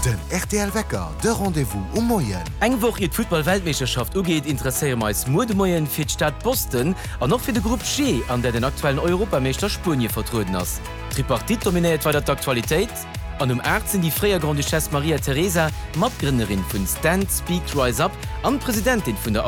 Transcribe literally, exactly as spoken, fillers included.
Den R T L Wecker, de Rendezvous um Moien. Eng woch et Football-Weltmeisterschaft ugeet interesseier meist Modemoien fir d'Stadt Boston an noch fir de Gruppe G, an der den aktuellen Europameister Spurnie vertruden ass. Tripartit dominiert weiter d'Aktualitéit, an um achtzehn die freier Grand Duchesse Maria Theresa, Matgründerin vun Stand, Speak, Rise Up, an Präsidentin vun der